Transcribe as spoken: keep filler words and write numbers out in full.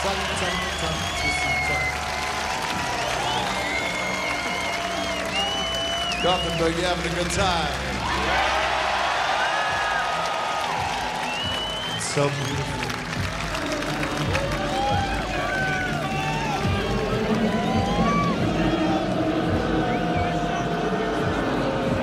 Gothenburg, you having a good time? It's so beautiful.